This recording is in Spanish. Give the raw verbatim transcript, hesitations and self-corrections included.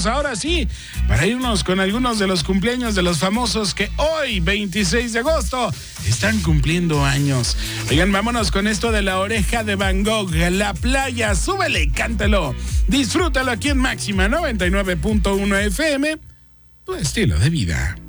listos ahora sí para irnos con algunos de los cumpleaños de los famosos que hoy, veintiséis de agosto, están cumpliendo años. Oigan, vámonos con esto de La Oreja de Van Gogh, La Playa. Súbele, cántalo, disfrútalo aquí en Máxima noventa y nueve punto uno F M, tu estilo de vida.